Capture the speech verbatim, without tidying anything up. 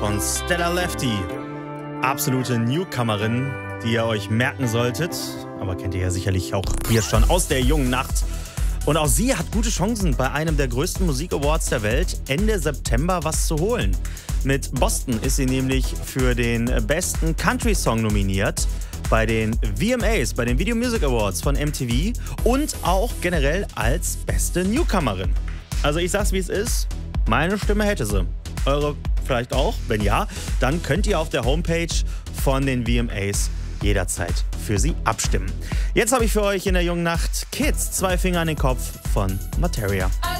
von Stella Lefty. Absolute Newcomerin, die ihr euch merken solltet. Aber kennt ihr ja sicherlich auch hier schon aus der jungen Nacht. Und auch sie hat gute Chancen, bei einem der größten Musik-Awards der Welt Ende September was zu holen. Mit Boston ist sie nämlich für den besten Country-Song nominiert bei den V M As, bei den Video Music Awards von M T V und auch generell als beste Newcomerin. Also ich sag's wie es ist, meine Stimme hätte sie. Eure vielleicht auch? Wenn ja, dann könnt ihr auf der Homepage von den V M As jederzeit für sie abstimmen. Jetzt habe ich für euch in der jungen Nacht Kids, zwei Finger an den Kopf von Materia.